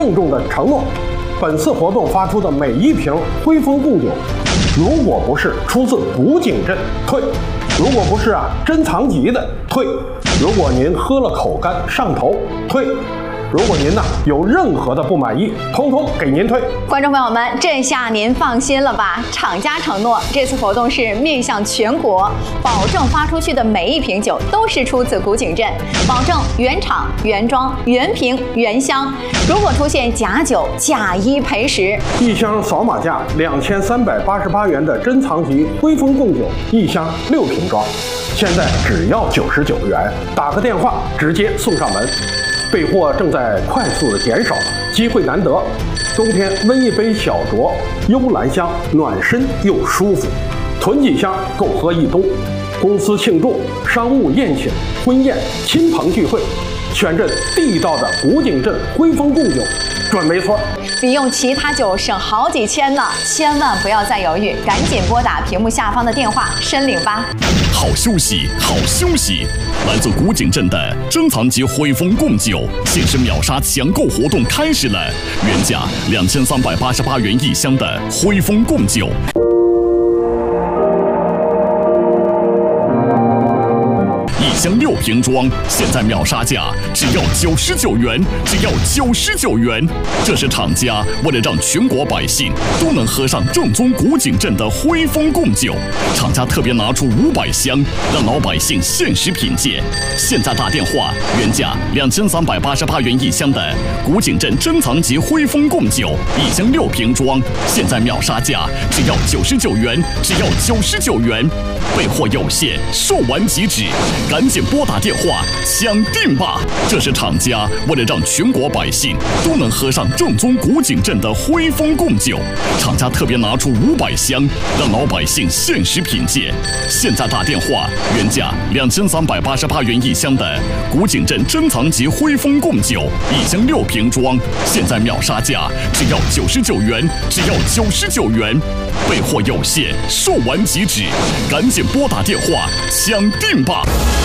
郑重的承诺，本次活动发出的每一瓶辉丰贡酒，如果不是出自古井镇，退；如果不是珍藏级的，退；如果您喝了口干上头，退；如果您有任何的不满意，通通给您退。 观众朋友们，这下您放心了吧？厂家承诺，这次活动是面向全国，保证发出去的每一瓶酒都是出自古井镇，保证原厂、原装、原瓶、原箱。如果出现假酒，假一赔10。 一箱扫码价2388元的珍藏级辉丰贡酒，一箱6瓶装，现在只要99元，打个电话直接送上门。备货正在快速的减少，机会难得，冬天温一杯小酌，幽兰香，暖身又舒服，囤几箱够喝一冬。公司庆祝、商务宴请、婚宴、亲朋聚会，选这地道的古井镇辉丰贡酒，准没错。 比用其他酒省好几千呢，千万不要再犹豫，赶紧拨打屏幕下方的电话申领吧。 好休息，好休息！来自古井镇的珍藏级辉丰贡酒限时秒杀抢购活动开始了，原价2388元一箱的辉丰贡酒。一箱6瓶装，现在秒杀价只要99元，只要99元。这是厂家为了让全国百姓都能喝上正宗古井镇的辉丰贡酒，厂家特别拿出500箱，让老百姓限时品鉴。现在打电话，原价2388元一箱的古井镇珍藏级辉丰贡酒，一箱6瓶装，现在秒杀价只要99元，只要99元。备货有限，售完即止，赶紧拨打电话抢定吧！这是厂家为了让全国百姓都能喝上正宗古井镇的辉丰贡酒，厂家特别拿出500箱，让老百姓限时品鉴。现在打电话，原价2388元一箱的古井镇珍藏级辉丰贡酒，一箱6瓶装，现在秒杀价只要99元，只要99元。备货有限，售完即止，赶紧拨打电话抢定吧！